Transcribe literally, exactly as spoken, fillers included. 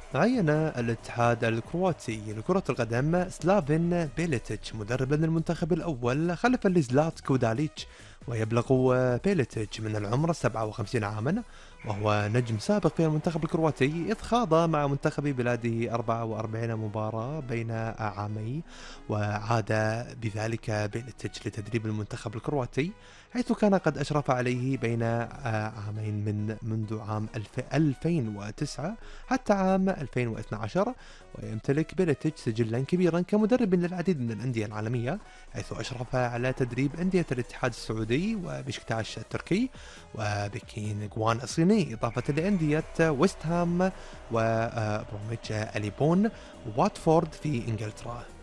عين الاتحاد الكرواتي لكرة القدم سلافين بيليتش مدربا للمنتخب الأول خلفا لزلاتكو داليتش. ويبلغ بيليتش من العمر سبعة وخمسين عاما، وهو نجم سابق في المنتخب الكرواتي، إذ خاض مع منتخب بلاده أربعة وأربعين مباراة بين عامي. وعاد بذلك بيليتش لتدريب المنتخب الكرواتي، حيث كان قد أشرف عليه بين عامين من منذ عام ألفين وتسعة حتى عام ألفين واثني عشر. ويمتلك بيليتش سجلا كبيرا كمدرب للعديد من الأندية العالمية، حيث أشرف على تدريب أندية الاتحاد السعودي وبشكتاش التركي وبكين جوان الصيني، إضافة لأندية ويست هام وبروميتش أليبون وواتفورد في إنجلترا.